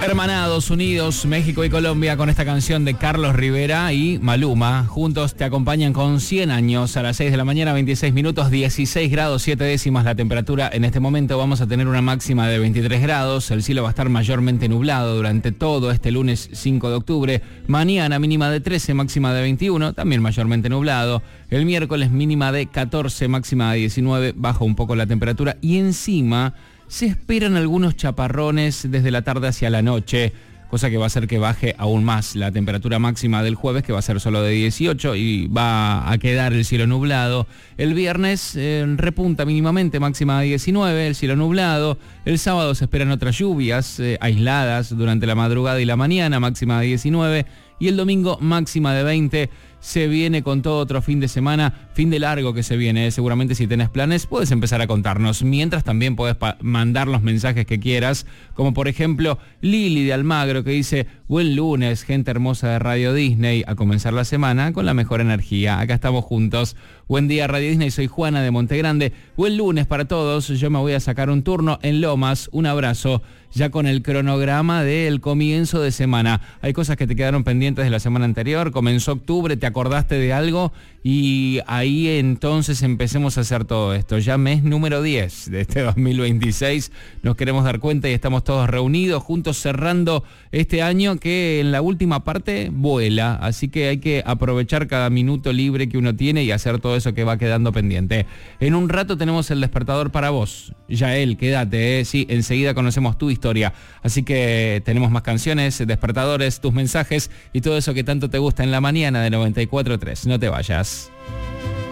Hermanados, unidos, México y Colombia, con esta canción de Carlos Rivera y Maluma. Juntos te acompañan con 100 años a las 6 de la mañana, 26 minutos, 16 grados 7 décimas la temperatura. En este momento vamos a tener una máxima de 23 grados. El cielo va a estar mayormente nublado durante todo este lunes 5 de octubre. Mañana mínima de 13, máxima de 21, también mayormente nublado. El miércoles mínima de 14, máxima de 19, baja un poco la temperatura y encima se esperan algunos chaparrones desde la tarde hacia la noche, cosa que va a hacer que baje aún más la temperatura máxima del jueves, que va a ser solo de 18 y va a quedar el cielo nublado. El viernes repunta mínimamente, máxima de 19, el cielo nublado. El sábado se esperan otras lluvias aisladas durante la madrugada y la mañana, máxima de 19. Y el domingo máxima de 20. Se viene con todo otro fin de semana, fin de largo que se viene. Seguramente si tenés planes puedes empezar a contarnos. Mientras también podés mandar los mensajes que quieras, como por ejemplo Lili de Almagro, que dice: buen lunes, gente hermosa de Radio Disney, a comenzar la semana con la mejor energía. Acá estamos juntos. Buen día, Radio Disney, soy Juana de Montegrande. Buen lunes para todos. Yo me voy a sacar un turno en Lomas. Un abrazo. Ya con el cronograma del comienzo de semana. Hay cosas que te quedaron pendientes de la semana anterior. Comenzó octubre, te acordaste de algo y ahí entonces empecemos a hacer todo esto. Ya mes número 10 de este 2026. Nos queremos dar cuenta y estamos todos reunidos, juntos, cerrando este año que en la última parte vuela. Así que hay que aprovechar cada minuto libre que uno tiene y hacer todo eso que va quedando pendiente. En un rato tenemos el despertador para vos. Yael, quédate, sí, enseguida conocemos tu historia. Así que tenemos más canciones, despertadores, tus mensajes y todo eso que tanto te gusta en la mañana de 94.3. No te vayas.